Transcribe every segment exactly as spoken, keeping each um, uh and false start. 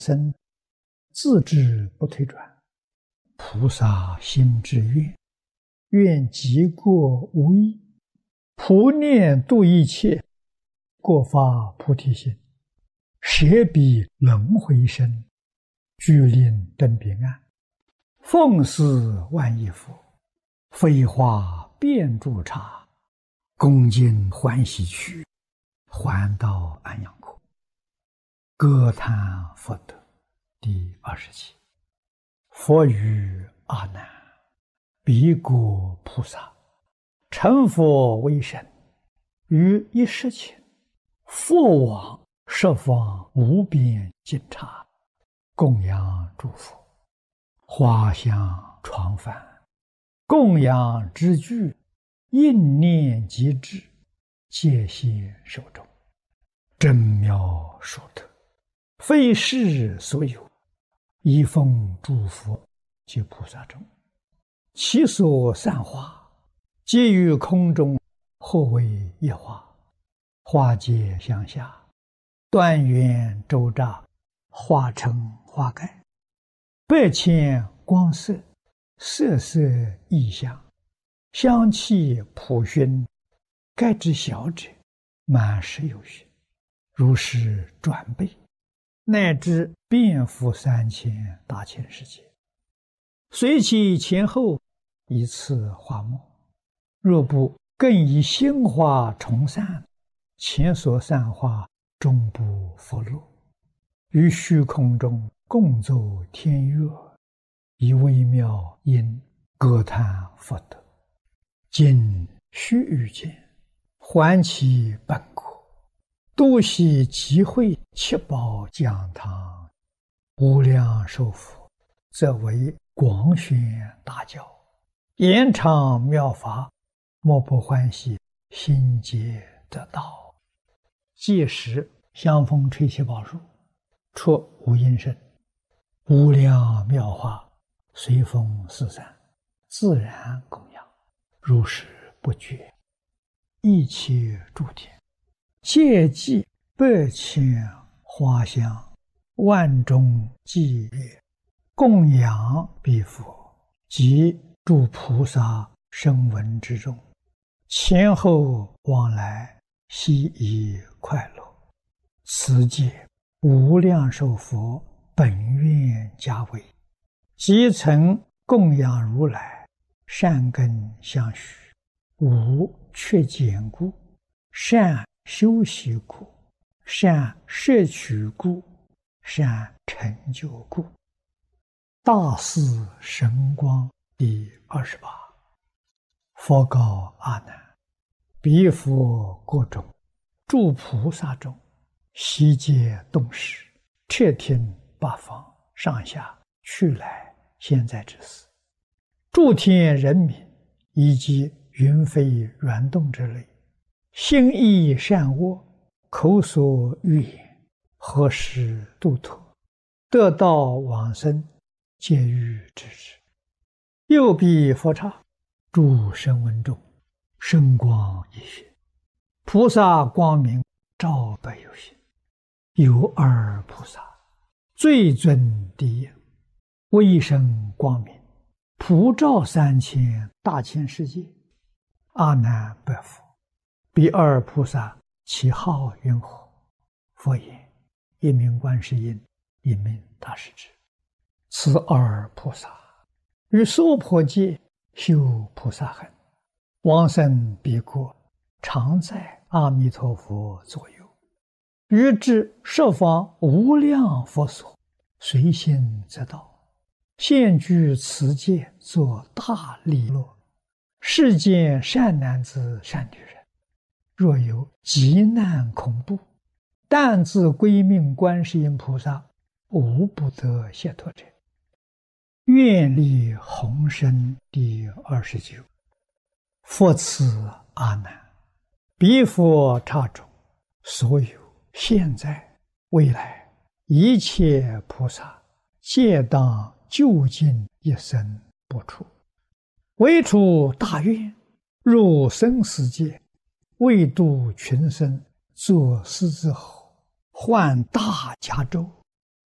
僧自知不退转，菩萨心之愿，愿极过无益，普念度一切，过发菩提心，舍彼轮回身，具令登彼岸，奉事万亿佛，飞花遍诸刹，恭敬欢喜去，还到安阳国。歌叹佛德第二十七。佛语阿难：彼国菩萨成佛为身，于一时前，复往十方无边尽刹，供养诸佛，花香床幡，供养之具，应念即至，戒谢手中，真妙殊特，非世所有，一奉诸佛及菩萨中，其所散花，皆于空中，或为一花，花皆向下，断缘周匝，化成花盖，百千光色，色色异香，香气普熏，盖之小者满十有余，如是转倍，乃至遍覆三千大千世界，随其前后一次花末，若不更以鲜花重散，前所散花终不佛落，于虚空中共奏天乐，以微妙音歌叹佛德。今须臾间，还其本国，度悉集会七宝讲堂，无量寿佛，则为广宣大教，延长妙法，莫不欢喜，心皆得道。届时香风吹七宝树，出无音声，无量妙法随风四散，自然供养，如是不绝。一切诸天皆祭百千花香，万众伎乐，供养彼佛及诸菩萨声闻之中，前后往来，悉以快乐。此界无量寿佛本愿家为，即曾供养如来，善根相续，无缺减故，善修习故，善摄取故，善成就故。大士神光第二十八。佛告阿难：彼佛国中，诸菩萨中，悉皆动识，彻听八方上下去来现在之事，诸天人民以及云飞软动之类，心意善恶，口所欲言，何时度脱，得道往生，皆欲知之。又彼佛刹，诸声闻中，声光一现，菩萨光明照百有心。有二菩萨，最尊第一，威声光明，普照三千大千世界。阿难白佛：彼二菩萨其号云何？佛言：一名观世音，一名大势至。此二菩萨于娑婆界修菩萨行，往生彼国，常在阿弥陀佛左右，于至十方无量佛所，随心则到，现居此界，作大利乐。世间善男子善女人，若有急难恐怖，但自归命观世音菩萨，无不得解脱者。愿力宏深第二十九。佛此阿难：彼佛刹中，所有现在未来一切菩萨，皆当究竟一生不出，唯出大愿，入生死界，为度群生，作狮子吼，唤大迦州，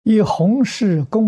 以弘誓功